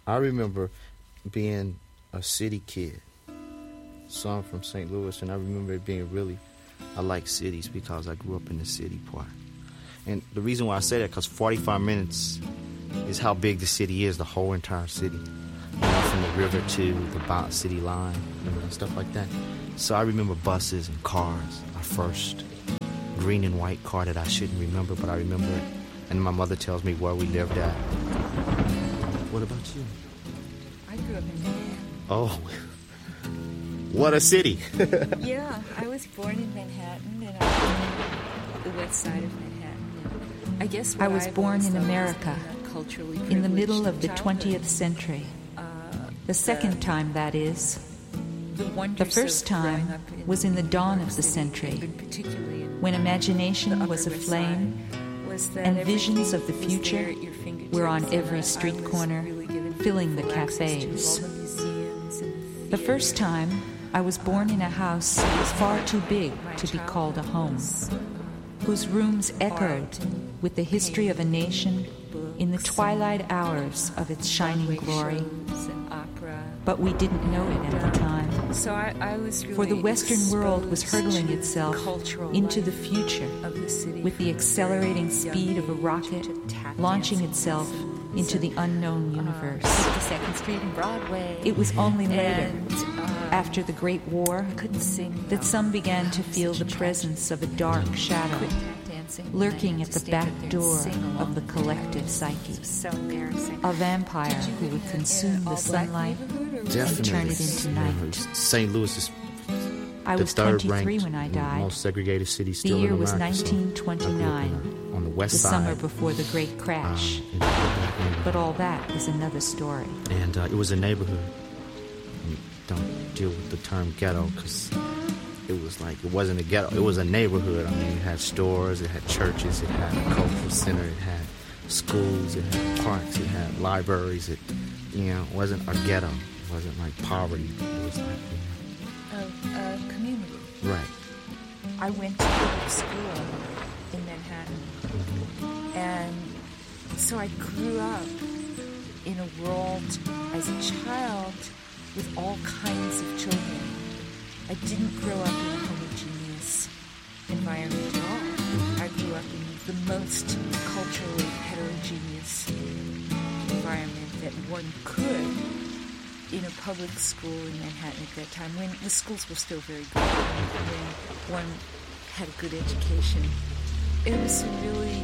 I remember being a city kid. So I'm from St. Louis, and I remember it being really, I like cities because I grew up in the city part. And the reason why I say that, because 45 minutes is how big the city is, the whole entire city. You know, from the river to the city line, you know, and stuff like that. So I remember buses and cars. Our first green and white car that I shouldn't remember, but I remember it. And my mother tells me where we lived at. What about you? I grew up in Manhattan. Oh, what a city. Yeah, I was born in Manhattan, and I lived on the west side of Manhattan. I guess I was born in America, in the middle of the 20th century. The second time, that is. The first time was in the dawn of the century, when imagination was aflame and visions of the future were on every street corner, filling the cafes. The first time, I was born in a house far too big to be called a home, whose rooms echoed with the history of a nation in the twilight hours of its shining glory. But we didn't know it at the time. So I was really for the Western world was hurtling itself into the future with the accelerating speed of a rocket launching itself into the unknown universe. 52nd Street and Broadway. It was only later, after the Great War, that some began to feel the presence of a dark shadow lurking at the back door of the collective psyche. A vampire who would consume the sunlight and turn it into night. St. Louis is I was 23 when I died. Most segregated city still the year in was America, 1929, on the west the side. summer before the Great Crash. But all that is another story. And it was a neighborhood. Don't deal with the term ghetto because it was like, it wasn't a ghetto, it was a neighborhood. I mean, it had stores, it had churches, it had a cultural center, it had schools, it had parks, it had libraries. It, you know, wasn't a ghetto. It wasn't like poverty. It was like, a community. Right. I went to public school in Manhattan, and so I grew up in a world as a child with all kinds of children. I didn't grow up in a homogeneous environment at all. I grew up in the most culturally heterogeneous environment that one could in a public school in Manhattan at that time, when the schools were still very good, when one had a good education. It was a really,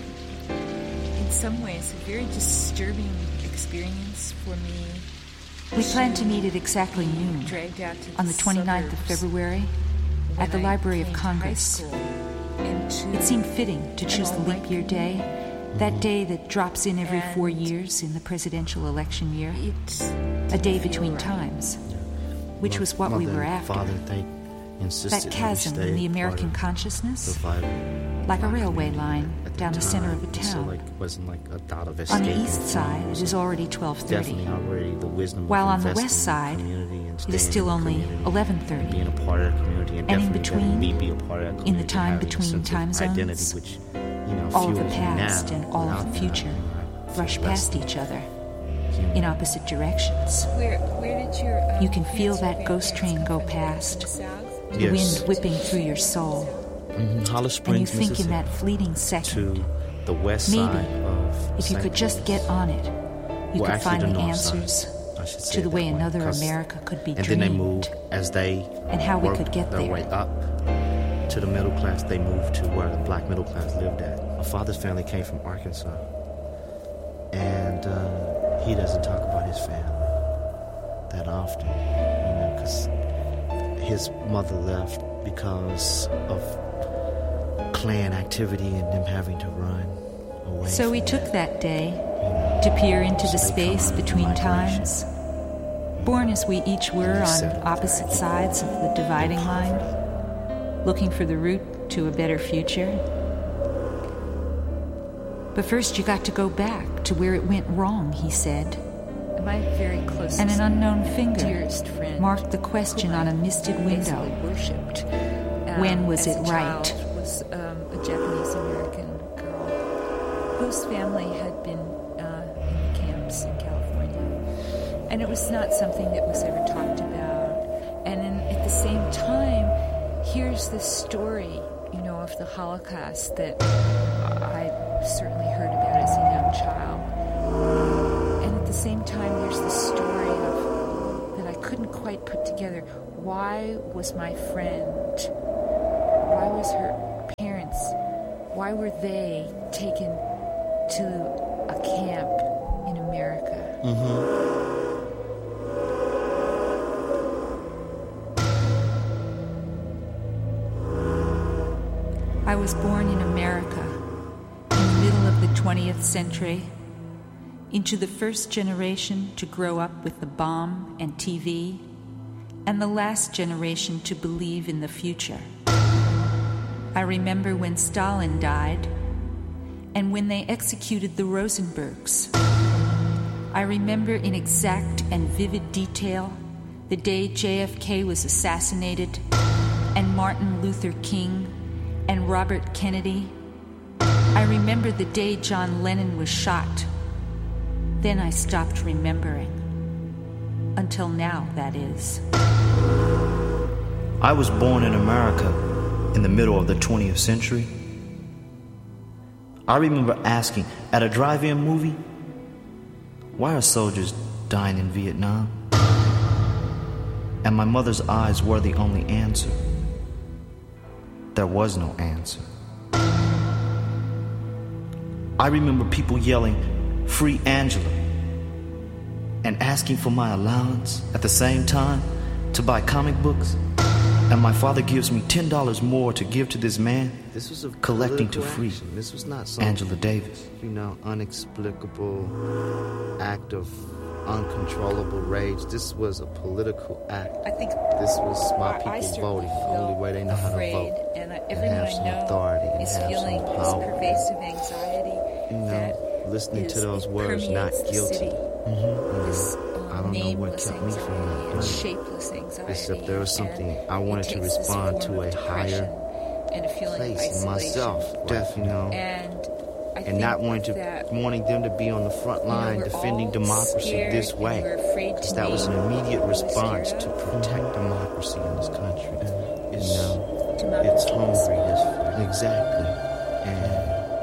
in some ways, a very disturbing experience for me. We planned to meet at exactly noon, on the 29th of February, at the Library of Congress. It seemed fitting to choose the leap year day, that day that drops in every 4 years in the presidential election year, a day between times, which was what we were after. That chasm in the American consciousness, like a railway line down the center of a town. On the east side, it is already 12:30, while on the west side, it is still only 11:30. And in between, in the time between time zones, all of the past and all of the future rush past each other in opposite directions. Where did your you can feel that ghost train go past, the wind whipping through your soul. Hollis and Springs, you think in that fleeting second, to the west maybe side of if you could just get on it, you could find the answers to the way another America could be and dreamed. then they moved as they and how we could get their there. way up to the middle class. They moved to where the black middle class lived at. My father's family came from Arkansas, and he doesn't talk about his family that often, because his mother left because of Klan activity and them having to run away. So we took that day to peer into the space between times, born as we each were on opposite sides of the dividing line, looking for the route to a better future. But first you got to go back to where it went wrong, he said. My very close and an unknown finger dearest friend marked the question on a misted window. Worshipped. When was it right? Was a Japanese American girl whose family had been in the camps in California. And it was not something that was ever talked about. And at the same time, here's this story, of the Holocaust that I certainly heard about as a young child. And at the same time, there's this story that I couldn't quite put together. Why was my friend, why was her parents, why were they taken to a camp in America? I was born in America in the middle of the 20th century, into the first generation to grow up with the bomb and TV, and the last generation to believe in the future. I remember when Stalin died and when they executed the Rosenbergs. I remember in exact and vivid detail the day JFK was assassinated and Martin Luther King and Robert Kennedy. I remember the day John Lennon was shot. Then I stopped remembering. Until now, that is. I was born in America in the middle of the 20th century. I remember asking at a drive-in movie, why are soldiers dying in Vietnam? And my mother's eyes were the only answer. There was no answer. I remember people yelling, "Free Angela," and asking for my allowance at the same time to buy comic books. And my father gives me $10 more to give to this man. This was a collecting to free action. This was not some Angela Davis. Inexplicable act of uncontrollable rage. This was a political act. I think this was my people voting. The only way they know how to vote. And everyone I know authority and is feeling this pervasive anxiety. Listening to those words, not guilty. This I don't know what kept me from that. Shapeless anxiety. Except there was something I wanted to respond to a higher and a feeling place in myself. Definitely, and not wanting them to be on the front line defending democracy this way. Because that was an immediate response to protect democracy in this country. It's hungry. Exactly. And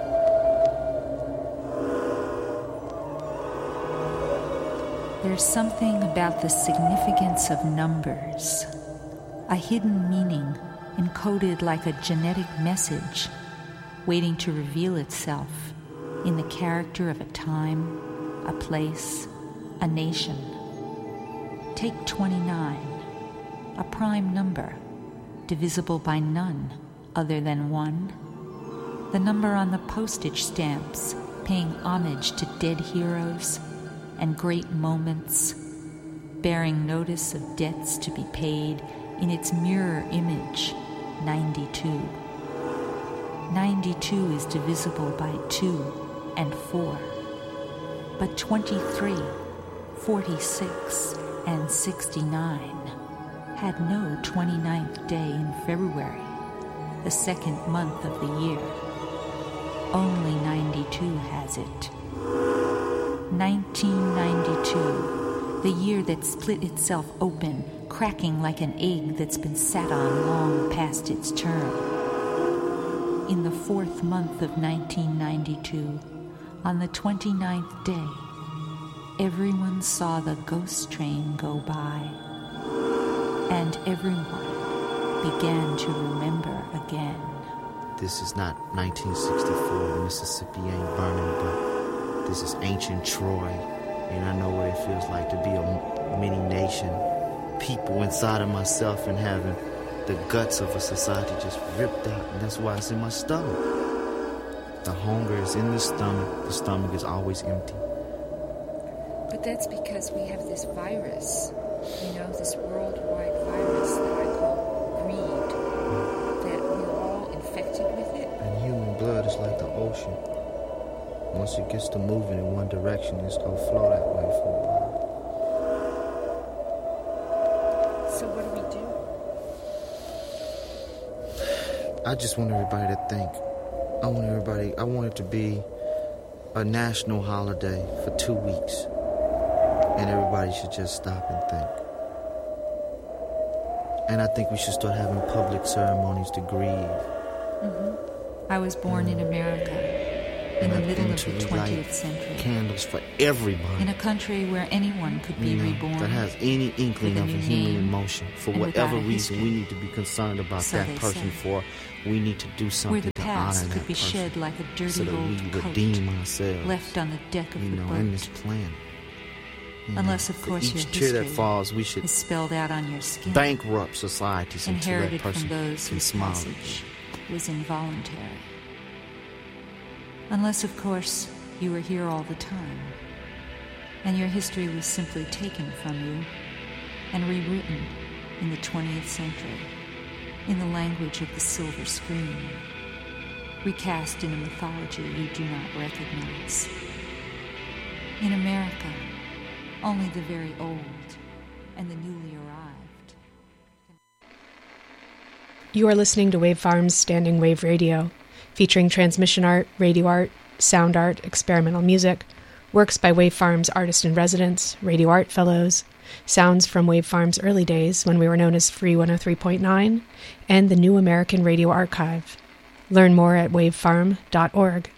there's something about the significance of numbers, a hidden meaning encoded like a genetic message, waiting to reveal itself in the character of a time, a place, a nation. Take 29, a prime number, divisible by none other than 1, the number on the postage stamps paying homage to dead heroes and great moments, bearing notice of debts to be paid in its mirror image, 92. 92 is divisible by 2 and 4. But 23, 46, and 69 had no 29th day in February, the second month of the year. Only 92 has it. 1992, the year that split itself open, cracking like an egg that's been sat on long past its term. In the 4th month of 1992, on the 29th day, everyone saw the ghost train go by, and everyone began to remember again. This is not 1964, the Mississippi ain't burning, but this is ancient Troy, and I know what it feels like to be a mini nation, people inside of myself and having the guts of a society just ripped out, and that's why it's in my stomach. The hunger is in the stomach is always empty. But that's because we have this virus, this worldwide virus that I call greed, that we're all infected with it. And human blood is like the ocean. Once it gets to moving in one direction, it's going to flow that way for a while. So what do we do? I just want everybody to think. I want it to be a national holiday for 2 weeks. And everybody should just stop and think. And I think we should start having public ceremonies to grieve. I was born in America, in the middle of the 20th century. Candles for everybody. In a country where anyone could be reborn. That has any inkling of a human emotion. For whatever reason we need to be concerned about that person for, we need to do something to honor that person. Where the past could be shed like a dirty so that old we redeem ourselves. Left on the deck of the boat. In this planet. Unless, of course, your history that falls, we should is spelled out on your skin. Bankrupt societies until that person from those can smile. Passage was involuntary. Unless, of course, you were here all the time, and your history was simply taken from you and rewritten in the 20th century in the language of the silver screen, recast in a mythology you do not recognize. In America, only the very old and the newly arrived. You are listening to Wave Farm's Standing Wave Radio, featuring transmission art, radio art, sound art, experimental music, works by Wave Farm's artist-in-residence, radio art fellows, sounds from Wave Farm's early days when we were known as Free 103.9, and the New American Radio Archive. Learn more at wavefarm.org.